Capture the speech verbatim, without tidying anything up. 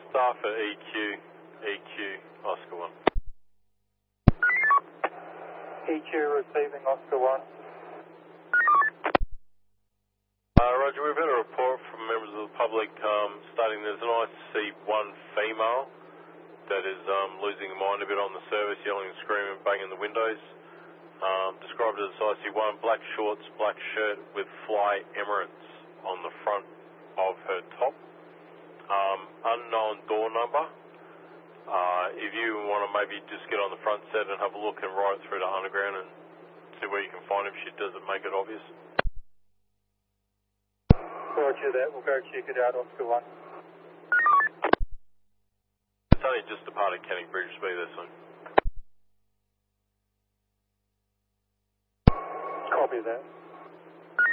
Staff at E Q, E Q, Oscar one. E Q receiving Oscar one. Uh, Roger, we've had a report from members of the public um, stating there's an I C one female that is um, losing her mind a bit on the service, yelling and screaming, banging the windows. Um, described as I C one, black shorts, black shirt with Fly Emirates on the front of her top. Um, unknown door number. Uh, if you want to maybe just get on the front set and have a look and ride through the underground and see where you can find if she doesn't make it obvious. Roger that, we'll go check it out, Oscar one. It's only just departed Canning Bridge, be there soon. Copy that.